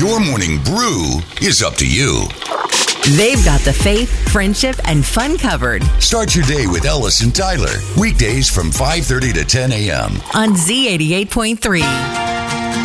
Your morning brew is up to you. They've got the faith, friendship, and fun covered Start your day with Ellis and Tyler. Weekdays from 5:30 to 10 a.m. on Z88.3.